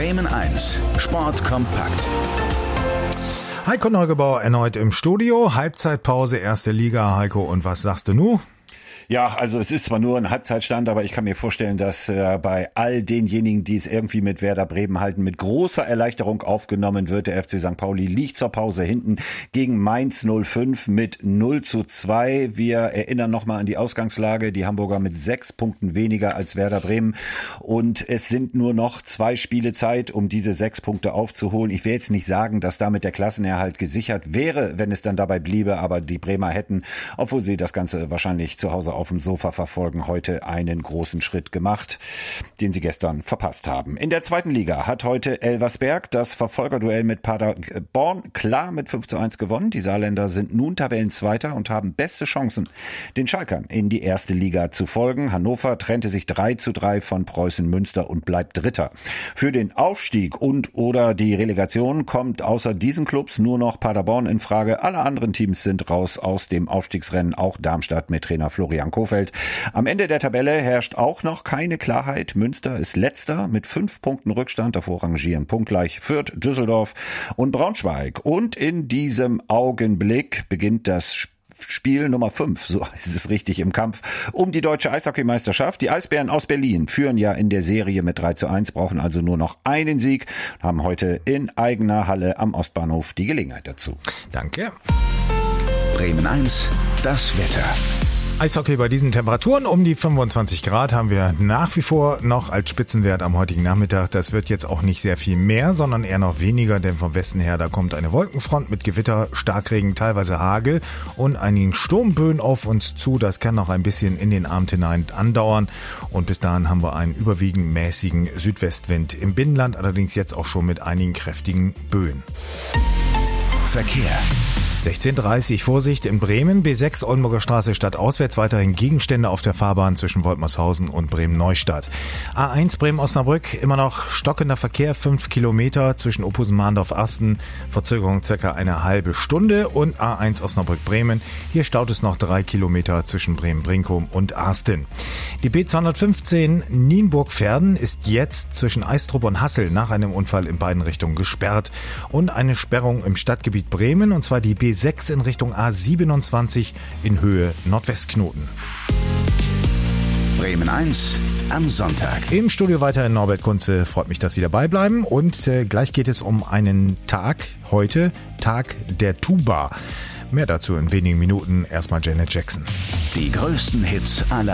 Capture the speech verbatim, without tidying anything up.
Bremen eins, Sport kompakt. Heiko Neugebauer erneut im Studio. Halbzeitpause, erste Liga. Heiko, und was sagst du nun? Ja, also es ist zwar nur ein Halbzeitstand, aber ich kann mir vorstellen, dass äh, bei all denjenigen, die es irgendwie mit Werder Bremen halten, mit großer Erleichterung aufgenommen wird. Der F C Sankt Pauli liegt zur Pause hinten gegen Mainz null fünf mit null zu zwei. Wir erinnern nochmal an die Ausgangslage. Die Hamburger mit sechs Punkten weniger als Werder Bremen. Und es sind nur noch zwei Spiele Zeit, um diese sechs Punkte aufzuholen. Ich will jetzt nicht sagen, dass damit der Klassenerhalt gesichert wäre, wenn es dann dabei bliebe. Aber die Bremer hätten, obwohl sie das Ganze wahrscheinlich zu Hause auf dem Sofa verfolgen, heute einen großen Schritt gemacht, den sie gestern verpasst haben. In der zweiten Liga hat heute Elversberg das Verfolgerduell mit Paderborn klar mit fünf zu eins gewonnen. Die Saarländer sind nun Tabellenzweiter und haben beste Chancen, den Schalkern in die erste Liga zu folgen. Hannover trennte sich drei zu drei von Preußen Münster und bleibt Dritter. Für den Aufstieg und oder die Relegation kommt außer diesen Clubs nur noch Paderborn in Frage. Alle anderen Teams sind raus aus dem Aufstiegsrennen, auch Darmstadt mit Trainer Florian Kohfeldt. Am Ende der Tabelle herrscht auch noch keine Klarheit. Münster ist letzter mit fünf Punkten Rückstand. Davor rangieren punktgleich Fürth, Düsseldorf und Braunschweig. Und in diesem Augenblick beginnt das Spiel. Spiel Nummer fünf, so heißt es richtig, im Kampf um die deutsche Eishockeymeisterschaft. Die Eisbären aus Berlin führen ja in der Serie mit drei zu eins, brauchen also nur noch einen Sieg, haben heute in eigener Halle am Ostbahnhof die Gelegenheit dazu. Danke. Bremen eins, das Wetter. Eishockey bei diesen Temperaturen um die fünfundzwanzig Grad haben wir nach wie vor noch als Spitzenwert am heutigen Nachmittag. Das wird jetzt auch nicht sehr viel mehr, sondern eher noch weniger, denn vom Westen her, da kommt eine Wolkenfront mit Gewitter, Starkregen, teilweise Hagel und einigen Sturmböen auf uns zu. Das kann noch ein bisschen in den Abend hinein andauern und bis dahin haben wir einen überwiegend mäßigen Südwestwind im Binnenland, allerdings jetzt auch schon mit einigen kräftigen Böen. Verkehr. sechzehn Uhr dreißig, Vorsicht in Bremen, B sechs Oldenburger Straße stadtauswärts, weiterhin Gegenstände auf der Fahrbahn zwischen Woltmershausen und Bremen-Neustadt. A eins Bremen-Osnabrück, immer noch stockender Verkehr, fünf Kilometer zwischen Ophusen-Mahndorf-Asten, Verzögerung circa eine halbe Stunde und A eins Osnabrück-Bremen, hier staut es noch drei Kilometer zwischen Bremen-Brinkum und Arsten. Die B zweihundertfünfzehn Nienburg-Verden ist jetzt zwischen Eistrup und Hassel nach einem Unfall in beiden Richtungen gesperrt und eine Sperrung im Stadtgebiet Bremen, und zwar die B sechs in Richtung A siebenundzwanzig in Höhe Nordwestknoten. Bremen eins am Sonntag. Im Studio weiterhin Norbert Kunze. Freut mich, dass Sie dabei bleiben. Und äh, gleich geht es um einen Tag, heute Tag der Tuba. Mehr dazu in wenigen Minuten. Erstmal Janet Jackson. Die größten Hits aller